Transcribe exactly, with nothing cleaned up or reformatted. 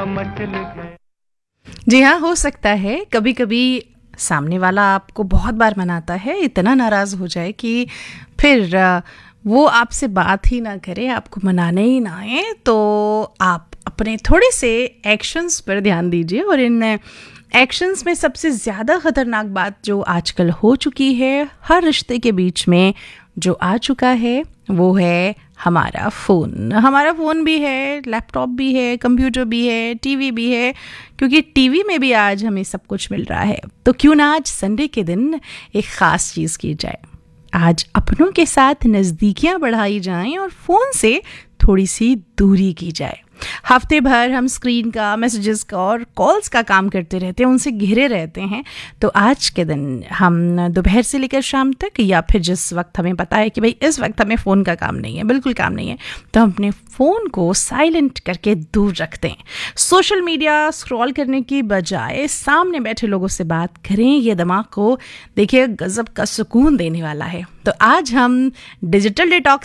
मचल गया। जी हाँ, हो सकता है कभी कभी सामने वाला आपको बहुत बार मनाता है, इतना नाराज़ हो जाए कि फिर आ, वो आपसे बात ही ना करे, आपको मनाने ही ना आए। तो आप अपने थोड़े से एक्शंस पर ध्यान दीजिए। और इन एक्शंस में सबसे ज़्यादा ख़तरनाक बात जो आजकल हो चुकी है हर रिश्ते के बीच में, जो आ चुका है, वो है हमारा फ़ोन। हमारा फ़ोन भी है, लैपटॉप भी है, कंप्यूटर भी है, टीवी भी है, क्योंकि टीवी में भी आज हमें सब कुछ मिल रहा है। तो क्यों ना आज संडे के दिन एक ख़ास चीज़ की जाए, आज अपनों के साथ नज़दीकियाँ बढ़ाई जाएं और फ़ोन से थोड़ी सी दूरी की जाए। हफ्ते भर हम स्क्रीन का, मैसेजेस का और कॉल्स का काम करते रहते हैं, उनसे घिरे रहते हैं। तो आज के दिन हम दोपहर से लेकर शाम तक, या फिर जिस वक्त हमें पता है कि भाई इस वक्त हमें फ़ोन का काम नहीं है, बिल्कुल काम नहीं है, तो हम अपने फ़ोन को साइलेंट करके दूर रखते हैं। सोशल मीडिया स्क्रॉल करने की बजाय सामने बैठे लोगों से बात करें। ये दिमाग को देखिए गज़ब का सुकून देने वाला है। तो आज हम डिजिटल डिटॉक्स